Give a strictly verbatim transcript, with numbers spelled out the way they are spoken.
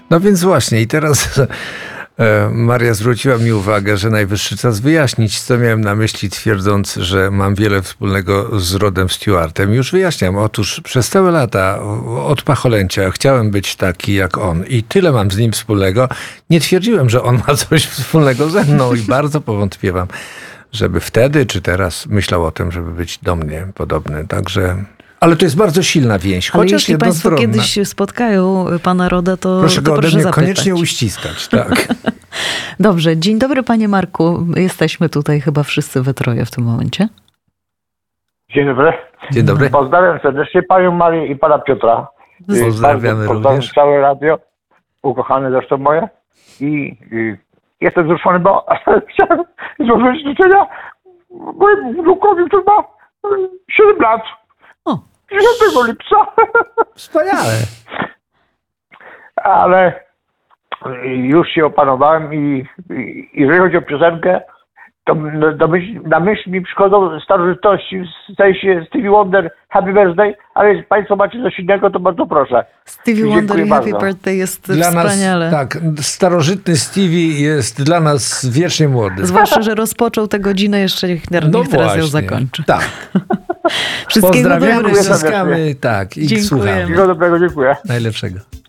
No więc właśnie i teraz Maria zwróciła mi uwagę, że najwyższy czas wyjaśnić, co miałem na myśli, twierdząc, że mam wiele wspólnego z Rodem Stewartem. Już wyjaśniam. Otóż przez całe lata od pacholęcia chciałem być taki jak on i tyle mam z nim wspólnego. Nie twierdziłem, że on ma coś wspólnego ze mną i bardzo powątpiewam, żeby wtedy czy teraz myślał o tym, żeby być do mnie podobny. Także... Ale to jest bardzo silna więź, Ale chociaż jeśli państwo jednostronna. kiedyś spotkają pana Roda, to Proszę to go ode proszę mnie zapytać. koniecznie uściskać, tak. Dobrze, dzień dobry panie Marku. Jesteśmy tutaj chyba wszyscy we troje w tym momencie. Dzień dobry. Dzień dobry. Pozdrawiam serdecznie panią Marię i pana Piotra. Pozdrawiamy Pozdrawiam również. całe radio, ukochane zresztą moje. I, i jestem wzruszony, bo chciałem złożyć życzenia mojemu wnukowi, który ma siedem lat. O. dziesiątego lipca. Wspaniale. Ale już się opanowałem i, i jeżeli chodzi o piosenkę, to do myśl, na myśl mi przychodzą starożytności, w sensie Stevie Wonder, Happy Birthday, ale jeśli państwo macie coś innego, to bardzo proszę. Stevie Dziękuję Wonder i Happy bardzo. Birthday jest Dla wspaniale. nas, tak, starożytny Stevie jest dla nas wiecznie młody. Zwłaszcza, że rozpoczął tę godzinę, jeszcze niech, niech No teraz ją właśnie. zakończy. Tak. Wszystkiego Pozdrawiamy, dobrego. Dziękuję ściskamy, tak, i Dziękujemy. słuchamy. Wszystkiego dobrego, dziękuję. Najlepszego.